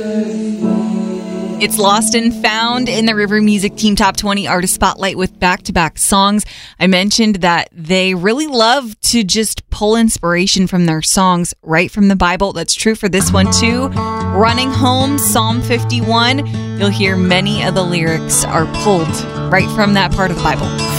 It's Lost and Found in the River Music Team Top 20 Artist Spotlight with back-to-back songs. I mentioned that they really love to just pull inspiration from their songs right from the Bible. That's true for this one too. Running Home, Psalm 51. You'll hear many of the lyrics are pulled right from that part of the Bible.